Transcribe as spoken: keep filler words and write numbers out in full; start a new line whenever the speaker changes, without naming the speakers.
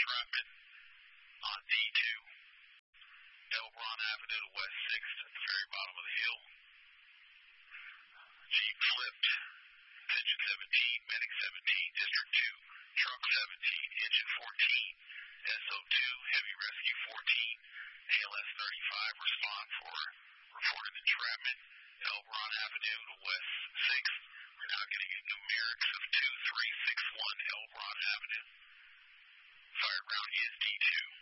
entrapment on D two, Elbron Avenue to West sixth at the very bottom of the hill. Jeep flipped, attention seventeen, medic seventeen, district two, truck seventeen, engine fourteen, S O two, heavy rescue fourteen, A L S thirty-five, respond for reported entrapment, Elbron Avenue to West sixth. We're now getting a numerics of two three six one Elbron Avenue. Fired round is D two.